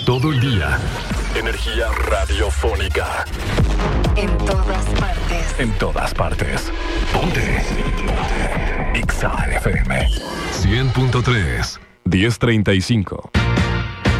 todo el día. Energía radiofónica. En todas partes. En todas partes. Ponte. Ponte. Exa FM 100.3 10:35.